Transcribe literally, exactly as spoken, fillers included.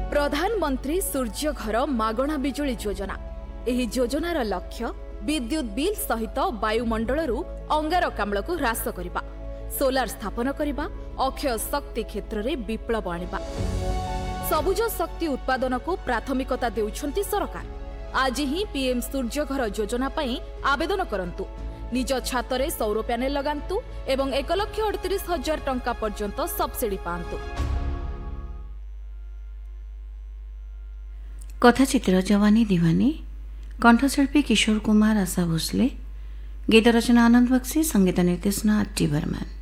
प्रधानमंत्री सूर्य घर मागणा बिजुली योजना। एही योजनार लक्ष्य विद्युत बिल सहित वायुमंडल अंगारकाम्ल को ह्रास करने, सोलार स्थापन करने, अक्षय शक्ति क्षेत्र में विप्लव आनिबा। सबुज शक्ति उत्पादन को प्राथमिकता देउछंती सरकार। आज ही पीएम सूर्य घर योजना पई आवेदन करंतु। निज छातरे सौर पैनेल लगांतु एवं एक लक्ष अड़तीस हजार टंका पर्यंत सब्सिडी पांतु। कथाचित्र जवानी दीवानी, कंठशिल्पी किशोर कुमार, आशा भोसले, गीत रचना आनंद बक्सी, संगीत निर्देशना आर टी बर्मन।